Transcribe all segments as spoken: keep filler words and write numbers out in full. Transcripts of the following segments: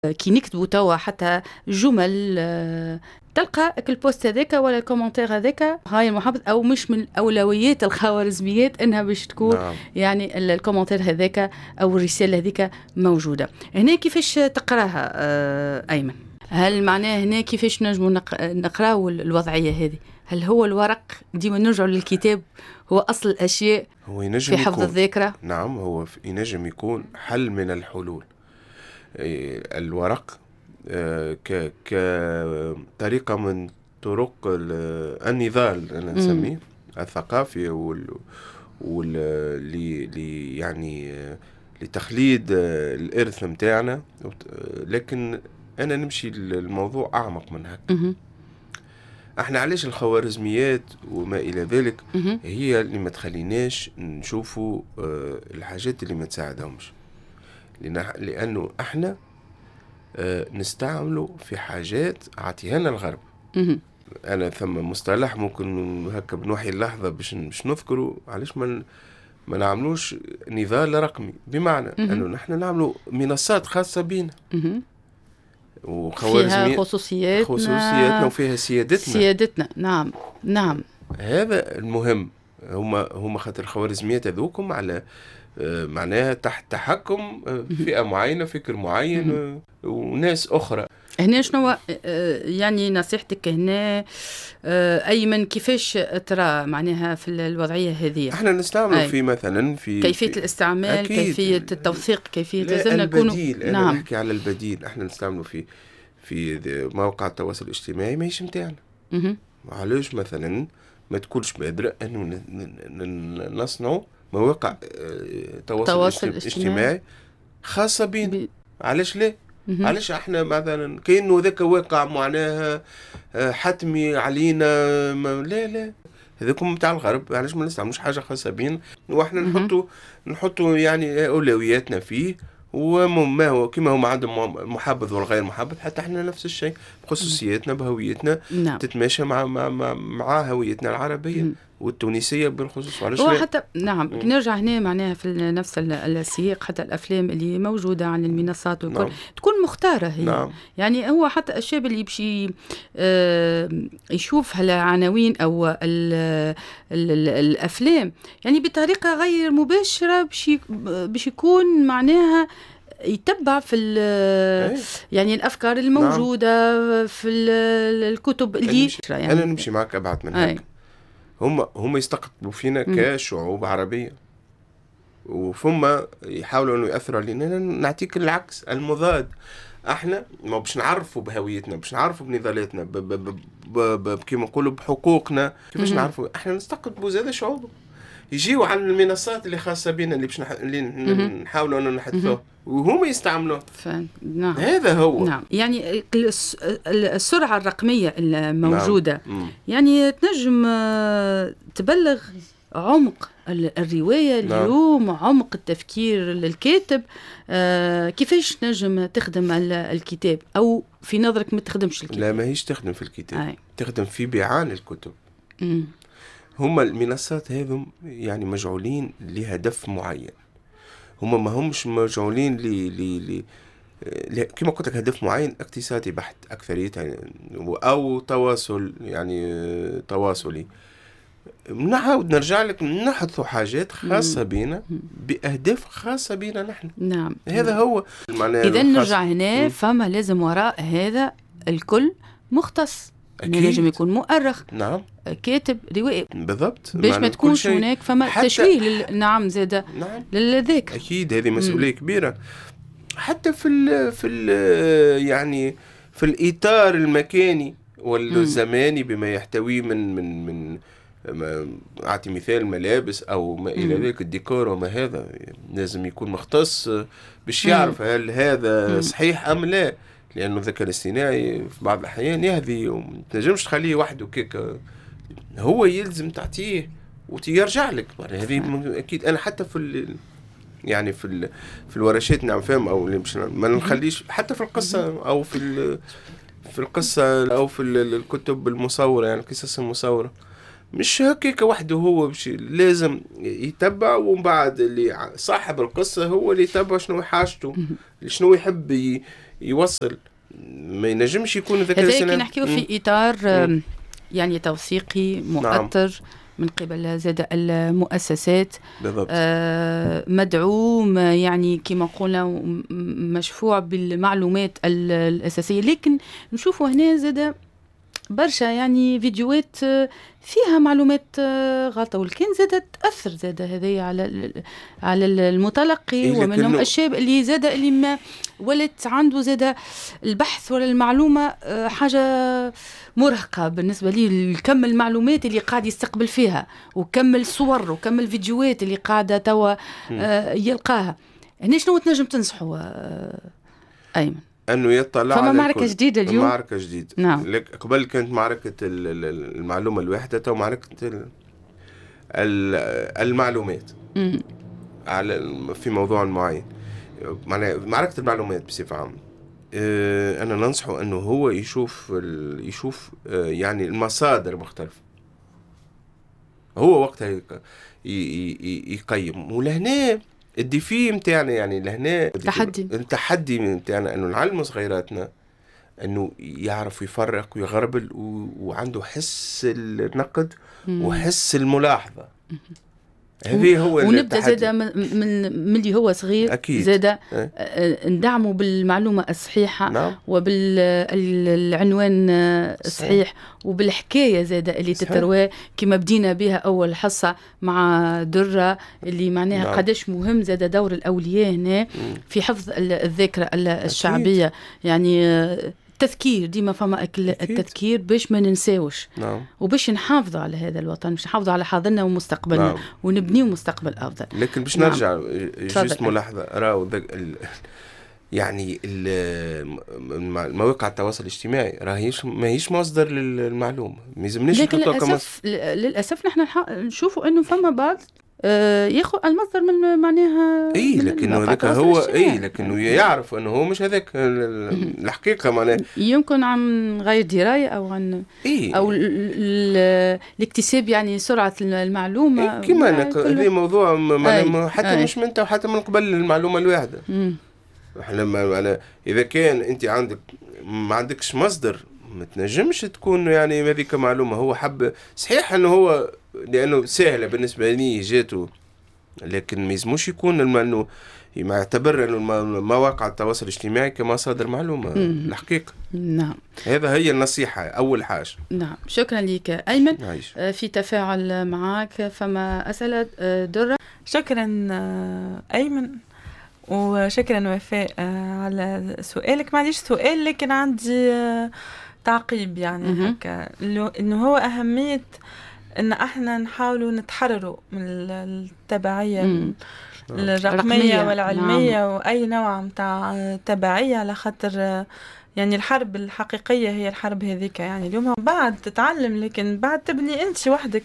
كي نكتبوا توا حتى جمل تلقى البوست هذاك ولا الكومنتير هذاك هاي المحافظ او مش من اولويات الخوارزميات انها باش تكون نعم. يعني الكومنتير هذاك او الرساله هذيك موجوده هنا. كيفاش تقراها ايمن؟ هل معناه هنا كيفاش نجموا نقراو الوضعيه هذه؟ هل هو الورق ديما نرجعوا للكتاب هو اصل الاشياء هو ينجم في حفظ يكون. الذاكره؟ نعم، هو ينجم يكون حل من الحلول. الورق كطريقة من طرق النضال أنا نسميه الثقافي وال وال يعني لتخليد الإرث متاعنا، لكن أنا نمشي الموضوع أعمق من هكا. احنا علاش الخوارزميات وما إلى ذلك هي اللي ما تخليناش نشوفوا الحاجات اللي ما تساعدهمش، لأنه احنا نستعمله في حاجات عطيهانا الغرب. أنا ثم مصطلح ممكن هكا بنوحي اللحظة باش باش نذكره، علاش ما ما نعملوش نضال رقمي، بمعنى أنه نحن نعملوا منصات خاصة بينا وخوارزميات فيها خصوصياتنا خصوصياتنا وفيها سيادتنا سيادتنا نعم نعم. هذا المهم. هما هما خاطر الخوارزميات هذوكم على معناها تحت تحكم فئة معينة، فكر معين وناس أخرى. هنا شنو يعني نصيحتك هنا أيمن؟ كيفاش ترى معناها في الوضعية هذه؟ احنا نستعمل في مثلا في كيفية في الاستعمال، أكيد. كيفية التوثيق، كيفية لازم البديل. أنا نعم. نحكي على البديل. احنا نستعمله في في مواقع التواصل الاجتماعي ماهيش متاعنا. علاش مثلا ما تكونش قادرة أنه نصنعوا مواقع تواصل اجتماعي خاصة بينا؟ بي... علاش لا؟ علاش احنا مثلا كأنه ذاك واقع معناها حتمي علينا؟ ما لا لا، هذاكم متاع الغرب. علاش ما نستعملوش حاجة خاصة بينا واحنا نحطوا نحطوا يعني أولوياتنا فيه؟ وما هو كما هم عندهم محبذ والغير محبذ، حتى احنا نفس الشيء بخصوصياتنا بهويتنا نعم. تتماشى مع مع مع, مع هويتنا العربية م. والتونسية بالخصوص. هو حتى نعم م. نرجع هنا معناها في نفس السياق، حتى الأفلام اللي موجودة عن المنصات والكل نعم. تكون مختارة هي نعم. يعني هو حتى الشاب اللي بشي آه يشوف هالعناوين أو ال ال ال الأفلام يعني بطريقة غير مباشرة بشي بشي يكون معناها يتبع في يعني الأفكار الموجودة نعم. في الكتب اللي يعني أنا نمشي معك أبعد من هيك. هم هم يستقطبوا فينا م. كشعوب عربية، وثم يحاولوا أنه يأثروا علينا. نعطيك العكس المضاد. احنا ما باش نعرفوا بهويتنا، باش نعرفوا بنضالاتنا، كيما نقولوا بحقوقنا. كيفاش نعرفوا؟ احنا نستقطبوا زاد شعوب يجيوا على المنصات اللي خاصة بينا، اللي باش نح... اللي نحاولوا أن نحدثوها وهم يستعملوه. نعم. هذا هو نعم. يعني السرعة الرقمية الموجودة نعم. يعني تنجم تبلغ عمق الرواية نعم. اليوم، عمق التفكير للكاتب. آه كيفاش نجم تخدم الكتاب؟ أو في نظرك ما تخدمش الكتاب؟ لا، ما هيش تخدم في الكتاب آه. تخدم في بيعان الكتب. مم. هم المنصات هذم يعني مجعولين لهدف معين. هم ما همش مجعولين ل ل كما قلت لك هدف معين اقتصادي بحت أكثريتها أو تواصل يعني تواصلي. نعاود نرجع لك نحثوا حاجات خاصة بينا بأهداف خاصة بينا نحن. نعم. هذا هو إذا نرجع هنا فما لازم وراء هذا الكل مختص. نجم يكون مؤرخ نعم. كاتب روائي بالضبط، باش ما تكونش هناك فما تشويه لل... نعم زاده نعم. للذاكر. اكيد هذه مسؤوليه مم. كبيره. حتى في ال في ال يعني في الاطار المكاني والزماني بما يحتويه من من من اعطي مثال ملابس او ما الى ذلك الديكور وما هذا، لازم يكون مختص باش يعرف هل هذا مم. صحيح ام لا، لأنه الذكاء الاصطناعي في بعض الأحيان يهذي وما تنجمش تخليه وحده كيك، هو يلزم تعطيه وتيرجع لك. هذه أكيد. أنا حتى في ال يعني في ال في الورشات نعم فهم أو مش ما نخليش حتى في القصة أو في في القصة أو في الكتب المصورة، يعني القصص المصورة مش هكيك وحده، هو بشي لازم يتبع، ومن بعد اللي صاحب القصة هو اللي يتبع شنو حاجته، شنو يحب يوصل، ما ينجمش يكون الذكاء الاصطناعي. الاصطناعي نحكيو في اطار مم. يعني توثيقي مؤثر. نعم. من قبل زاد المؤسسات آه مدعوم يعني كما قلنا مشفوع بالمعلومات الأساسية، لكن نشوفوا هنا زاد برشا يعني فيديوهات فيها معلومات غلطة، والكن زاد تأثر زاد هذه على على المتلقي. إيه ومنهم الشاب اللي زاد اللي ما ولت عنده زاد البحث ولا المعلومة حاجة مرهقة بالنسبة لي، كم المعلومات اللي قاعد يستقبل فيها وكم الصور وكم الفيديوهات اللي قاعدة توا يلقاها. هنا شنو تنجم تنصحوا أيمن؟ أنه يطلع فما معركة جديدة اليوم. معركة جديدة. نعم. قبل كانت معركة المعلومة الواحدة، تو معركة المعلومات م. على في موضوع معين، معركة المعلومات بصفة عامة. أنا ننصحه أنه هو يشوف يشوف يعني المصادر مختلفة، هو وقتها يقيم. ولهنا الديفي متاعنا يعني لهنا تحدي التحدي متاعنا انه نعلموا صغيراتنا انه يعرف يفرق ويغربل وعنده حس النقد وحس الملاحظه. هذه هو ونبدا زاد من من اللي هو صغير زاد اه؟ ندعمه بالمعلومه الصحيحه. نعم. وبالعنوان الصحيح وبالحكايه زاد اللي تتروى كما بدينا بها اول حصه مع دره اللي معناها نعم. قداش مهم زاد دور الاولياء هنا في حفظ الذاكره الشعبيه. أكيد. يعني التذكير ديما فما التذكير باش ما ننساوش. نعم. وباش نحافظوا على هذا الوطن، باش نحافظوا على حاضرنا ومستقبلنا. نعم. ونبنيو مستقبل افضل. لكن باش نعم. نرجع جست ملاحظه راهو ال... يعني المواقع التواصل الاجتماعي راهيش ما هيش مصدر للمعلومه، ما يلزمناش نحطوها للاسف للاسف نحن نشوفوا انه فما بعض ياخذ المصدر من معناها اي لكنه هذاك هو اي لكنه يعرف انه هو مش هذاك الحقيقه معناها يمكن عن غير درايه او عن إيه؟ او الاكتساب يعني سرعه المعلومه. إيه كما هذا موضوع أي. حتى أي. مش من انت وحتى من قبل المعلومه الواحده. احنا اذا كان انت عندك ما عندكش مصدر ما تنجمش تكون يعني هذيك معلومه. هو حب صحيح انه هو لانه سهله بالنسبه لي جاته، لكن ما يلزموش يكون انه يعتبر انه مواقع التواصل الاجتماعي كمصادر معلومه. مم. الحقيقه نعم هذا هي النصيحه اول حاجه. نعم شكرا لك ايمن. عايش. في تفاعل معك فما اسئله دره. شكرا ايمن وشكرا وفاء على سؤالك. ما عنديش سؤال لكن عندي تعقيب يعني هكا انه هو اهميه ان احنا نحاولوا نتحرروا من التبعيه مم. الرقميه والعلميه. نعم. واي نوع متاع تبعيه، على خاطر يعني الحرب الحقيقيه هي الحرب هذيك. يعني اليوم بعد تتعلم لكن بعد تبني انت وحدك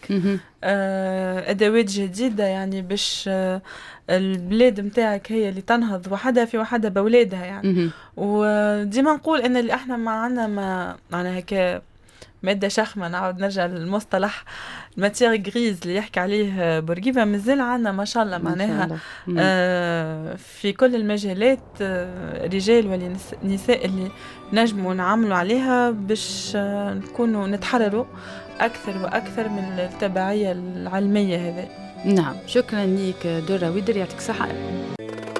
آه ادوات جديده يعني باش آه البلاد متاعك هي اللي تنهض وحدها في وحدها بولادها يعني. وديما نقول ان اللي احنا معنا ما معنا هكا مادة شخمة، نعود نرجع للمصطلح الماتير غريز اللي يحكي عليه بورقيبة، مازال عنا ما شاء الله معناها آه في كل المجالات آه رجال ونساء اللي نجموا نعملوا عليها باش آه نكونوا نتحرروا أكثر وأكثر من التبعية العلمية هذه. نعم شكرا لك درة ويدر، يعطيك صحة.